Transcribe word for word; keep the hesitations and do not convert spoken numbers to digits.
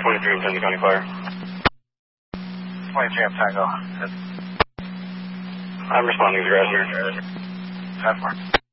twenty-three, I'm Tango County Fire. twenty-three, I'm Tango. I'm responding to your answer. ten four.